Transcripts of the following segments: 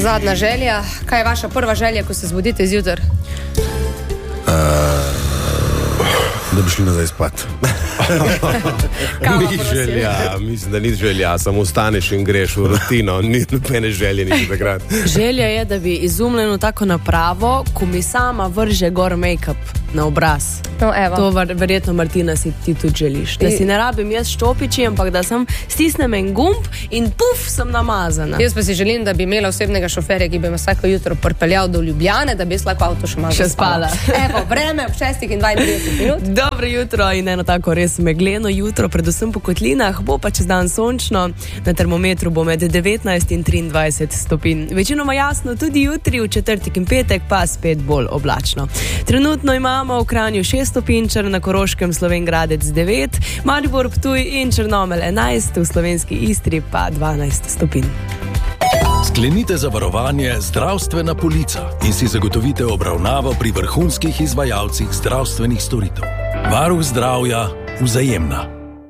Zadnja želja. Kaj je vaša prva želja, ko se zbudite zjutraj? Da bi šli nazaj spat. Ni želja, mislim, da ni želja, samo vstaneš in greš v rutino, ni nobene želje niti takrat. Želja je, da bi izumljeno tako napravo, ko mi sama vrže gor make-up na obraz. No, evo. To verjetno, Martina, si ti tudi želiš. Da si ne rabim jaz štopiči, ampak da sem stisnem en gumb in puf, sem namazana. Jaz pa si želim, da bi imela osebnega šoferja, ki bi me vsako jutro pripeljal do Ljubljane, da bi jaz lahko avto še malo spala. Evo, vreme ob 6:32 minut. Dobro jutro in eno tako res megleno jutro, predvsem po kotlinah, bo pa čez dan sončno, na termometru bo med 19 in 23 stopinj. Večinoma jasno tudi jutri, v četrtek in petek pa spet bolj oblačno. Trenutno imamo v Kranju 6 stopinj, na Koroškem Slovenj Gradec 9, Maribor, Ptuj in Črnomelj 11, v slovenski Istri pa 12 stopinj. Sklenite zavarovanje Zdravstvena polica in si zagotovite obravnavo pri vrhunskih izvajalcih zdravstvenih storitev. Varuh zdravja Vzajemna.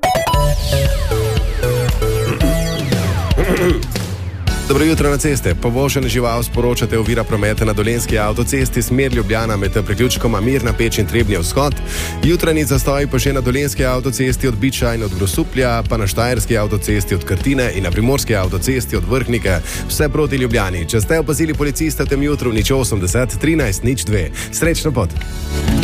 Dobro jutro na ceste. Povožene žival sporočate ovira prometa na Dolenjski avtocesti smer Ljubljana med priključkoma Mirna Peč in Trebnje vzhod. Jutranji zastoj pa še na Dolenjski avtocesti od Biča in od Grosuplja, pa na Štajerski avtocesti od Krtine in na Primorski avtocesti od Vrhnike, vse proti Ljubljani. Če ste opazili policista v tem jutru, 080 13 02. Srečno pot!